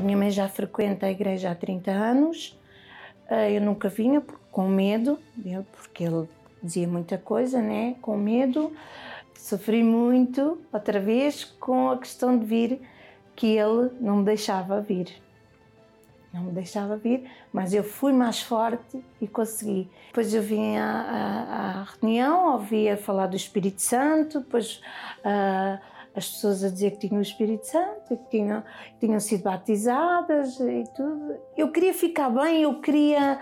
minha mãe já frequenta a igreja há 30 anos, eu nunca vinha com medo, porque ele dizia muita coisa, né? Com medo. Sofri muito, outra vez, com a questão de vir, que ele não me deixava vir. Não me deixava vir, mas eu fui mais forte e consegui. Depois eu vim à reunião, ouvia falar do Espírito Santo, depois as pessoas a dizer que tinham o Espírito Santo, que tinham sido batizadas e tudo. Eu queria ficar bem, eu queria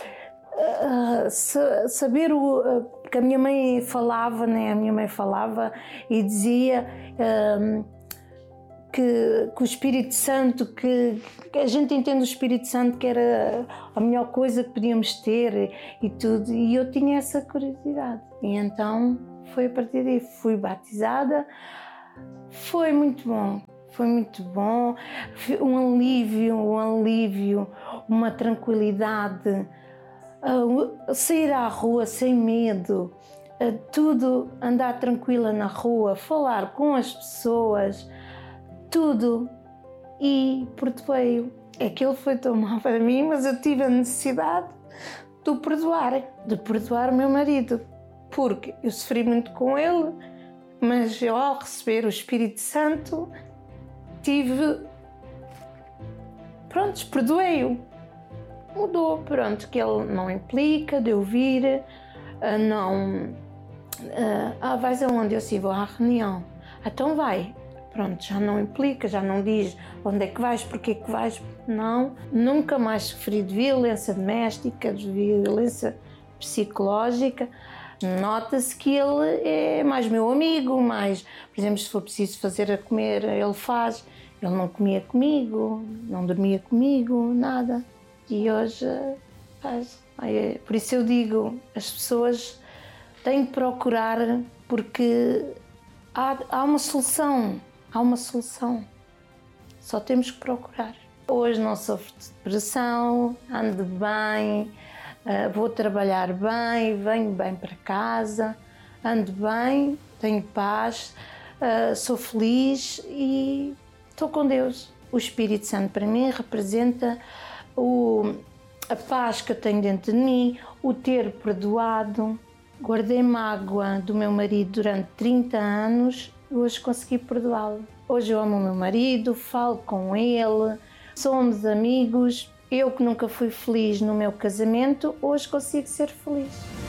saber porque a minha mãe falava, né? A minha mãe falava e dizia que o Espírito Santo, que a gente entende o Espírito Santo que era a melhor coisa que podíamos ter e tudo, e eu tinha essa curiosidade. E então foi a partir daí, fui batizada, foi muito bom. Foi muito bom, um alívio, uma tranquilidade, sair à rua sem medo, tudo, andar tranquila na rua, falar com as pessoas, tudo. E porque veio, aquilo foi tão mal para mim, mas eu tive a necessidade de o perdoar o meu marido, porque eu sofri muito com ele, mas eu, ao receber o Espírito Santo, perdoei-o. Mudou, pronto, que ele não implica de eu vir, vais aonde? Eu sim, vou à reunião. Então vai. Pronto, já não implica, já não diz onde é que vais, porquê que vais, não. Nunca mais sofri de violência doméstica, de violência psicológica. Nota-se que ele é mais meu amigo, por exemplo, se for preciso fazer a comer, ele faz. Ele não comia comigo, não dormia comigo, nada. E hoje faz. Por isso eu digo, as pessoas têm que procurar, porque há uma solução. Há uma solução. Só temos que procurar. Hoje não sofro de depressão, ando bem, vou trabalhar bem, venho bem para casa, ando bem, tenho paz, sou feliz e estou com Deus. O Espírito Santo para mim representa a paz que eu tenho dentro de mim, o ter perdoado. Guardei mágoa do meu marido durante 30 anos e hoje consegui perdoá-lo. Hoje eu amo o meu marido, falo com ele, somos amigos. Eu que nunca fui feliz no meu casamento, hoje consigo ser feliz.